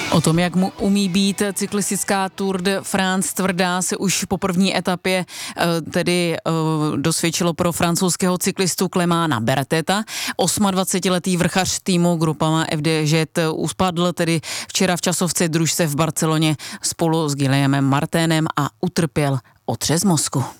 O tom, jak mu umí být cyklistická Tour de France tvrdá, se už po první etapě dosvědčilo pro francouzského cyklistu Clémena Berteta. 28letý vrchař týmu Groupama FDŽ uspadl tedy včera v časovce družstev v Barceloně spolu s Guillaumem Martinem a utrpěl otřes mozku.